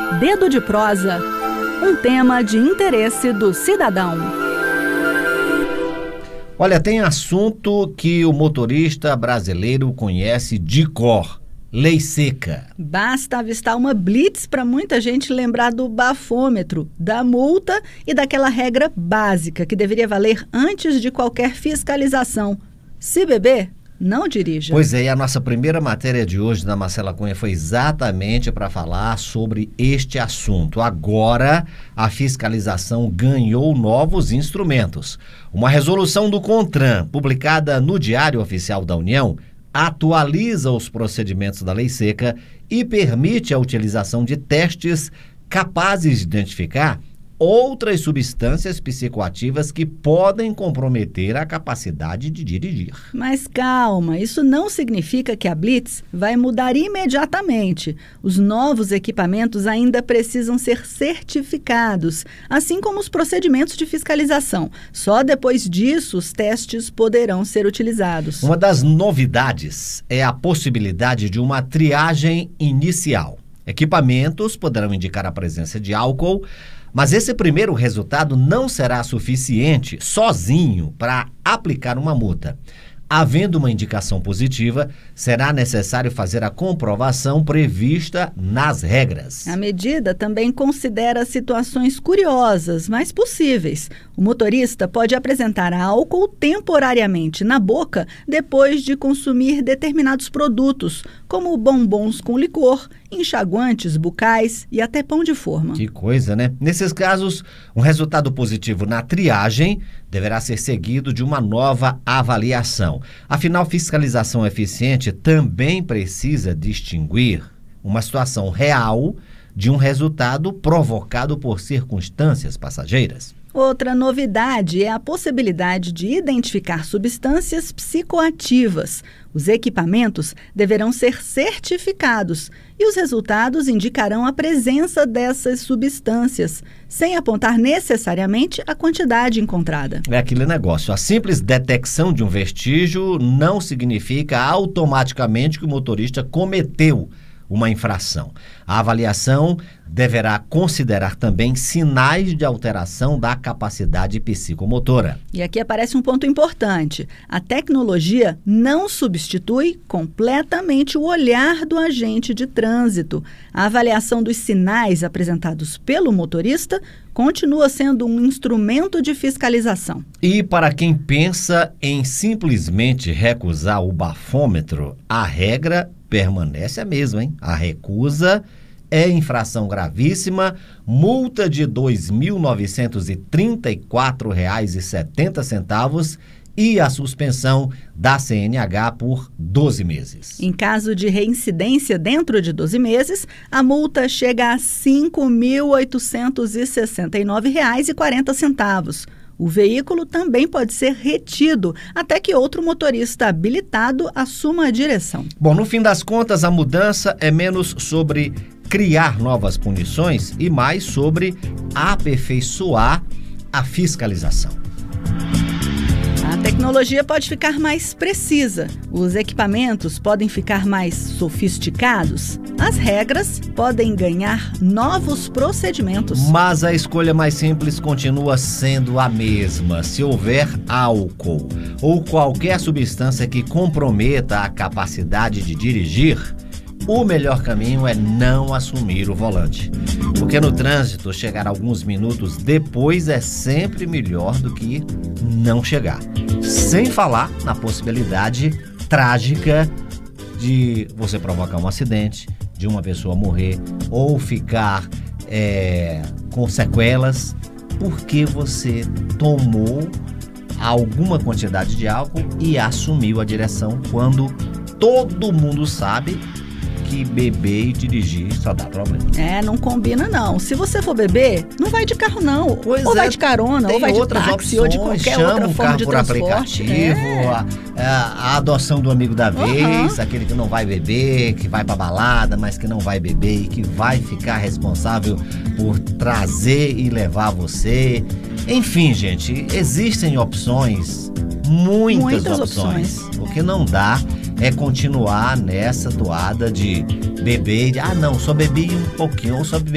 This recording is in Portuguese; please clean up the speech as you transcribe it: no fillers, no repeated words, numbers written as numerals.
Dedo de prosa, um tema de interesse do cidadão. Olha, tem assunto que o motorista brasileiro conhece de cor: lei seca. Basta avistar uma blitz para muita gente lembrar do bafômetro, da multa e daquela regra básica que deveria valer antes de qualquer fiscalização. Se beber, não dirija. Pois é, e a nossa primeira matéria de hoje da Marcela Cunha foi exatamente para falar sobre este assunto. Agora, a fiscalização ganhou novos instrumentos. Uma resolução do CONTRAN, publicada no Diário Oficial da União, atualiza os procedimentos da lei seca e permite a utilização de testes capazes de identificar outras substâncias psicoativas que podem comprometer a capacidade de dirigir. Mas calma, isso não significa que a blitz vai mudar imediatamente. Os novos equipamentos ainda precisam ser certificados, assim como os procedimentos de fiscalização. Só depois disso os testes poderão ser utilizados. Uma das novidades é a possibilidade de uma triagem inicial. Equipamentos poderão indicar a presença de álcool, mas esse primeiro resultado não será suficiente sozinho para aplicar uma multa. Havendo uma indicação positiva, será necessário fazer a comprovação prevista nas regras. A medida também considera situações curiosas, mas possíveis. O motorista pode apresentar álcool temporariamente na boca depois de consumir determinados produtos, como bombons com licor, enxaguantes bucais e até pão de forma. Que coisa, né? Nesses casos, um resultado positivo na triagem deverá ser seguido de uma nova avaliação. Afinal, fiscalização eficiente também precisa distinguir uma situação real de um resultado provocado por circunstâncias passageiras. Outra novidade é a possibilidade de identificar substâncias psicoativas. Os equipamentos deverão ser certificados e os resultados indicarão a presença dessas substâncias, sem apontar necessariamente a quantidade encontrada. É aquele negócio, a simples detecção de um vestígio não significa automaticamente que o motorista cometeu uma infração. A avaliação deverá considerar também sinais de alteração da capacidade psicomotora. E aqui aparece um ponto importante. A tecnologia não substitui completamente o olhar do agente de trânsito. A avaliação dos sinais apresentados pelo motorista continua sendo um instrumento de fiscalização. E para quem pensa em simplesmente recusar o bafômetro, a regra permanece a mesma, hein? A recusa é infração gravíssima, multa de R$ 2.934,70 e a suspensão da CNH por 12 meses. Em caso de reincidência dentro de 12 meses, a multa chega a R$ 5.869,40. O veículo também pode ser retido até que outro motorista habilitado assuma a direção. Bom, no fim das contas, a mudança é menos sobre criar novas punições e mais sobre aperfeiçoar a fiscalização. A tecnologia pode ficar mais precisa, os equipamentos podem ficar mais sofisticados, as regras podem ganhar novos procedimentos. Mas a escolha mais simples continua sendo a mesma. Se houver álcool ou qualquer substância que comprometa a capacidade de dirigir, o melhor caminho é não assumir o volante. Porque no trânsito, chegar alguns minutos depois é sempre melhor do que não chegar. Sem falar na possibilidade trágica de você provocar um acidente, de uma pessoa morrer ou ficar com sequelas porque você tomou alguma quantidade de álcool e assumiu a direção quando todo mundo sabe que beber e dirigir só dá problema. Não combina não. Se você for beber, não vai de carro não. Pois ou vai de carona, ou vai de táxi, opções, ou de qualquer outra forma de transporte. Aplicativo, a adoção do amigo da vez, aquele que não vai beber, que vai pra balada, mas que não vai beber e que vai ficar responsável por trazer e levar você. Enfim, gente, existem opções, muitas opções. O que não dá é continuar nessa toada de beber, só bebi um pouquinho, ou só bebi